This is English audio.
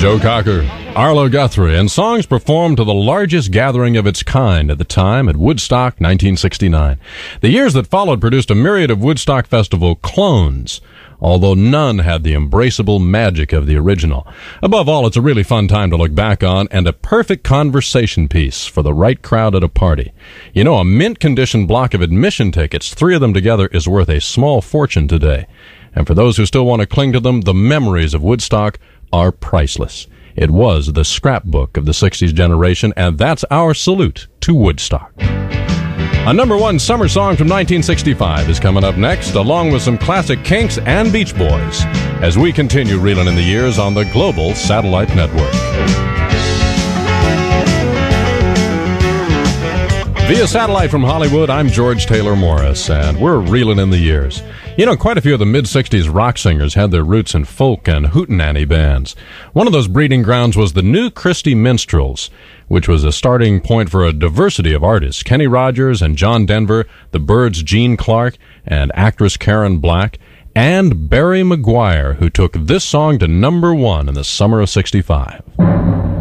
Joe Cocker, Arlo Guthrie, and songs performed to the largest gathering of its kind at the time at Woodstock 1969. The years that followed produced a myriad of Woodstock Festival clones, although none had the embraceable magic of the original. Above all, it's a really fun time to look back on and a perfect conversation piece for the right crowd at a party. You know, a mint-condition block of admission tickets, 3 of them together, is worth a small fortune today. And for those who still want to cling to them, the memories of Woodstock are priceless. It was the scrapbook of the 60s generation, and that's our salute to Woodstock. A number 1 summer song from 1965 is coming up next, along with some classic Kinks and Beach Boys, as we continue reeling in the years on the Global Satellite Network. Via satellite from Hollywood, I'm George Taylor Morris, and we're reeling in the years. You know, quite a few of the mid-60s rock singers had their roots in folk and hootenanny bands. One of those breeding grounds was the New Christy Minstrels, which was a starting point for a diversity of artists. Kenny Rogers and John Denver, the Byrds' Gene Clark, and actress Karen Black, and Barry McGuire, who took this song to number 1 in the summer of '65.